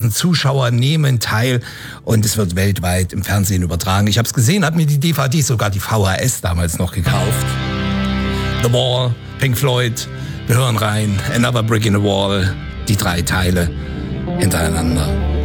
100.000 Zuschauer nehmen teil und es wird weltweit im Fernsehen übertragen. Ich habe es gesehen, habe mir die DVD, sogar die VHS damals noch gekauft. The Wall, Pink Floyd, wir hören rein, Another Brick in the Wall, die 3 Teile hintereinander.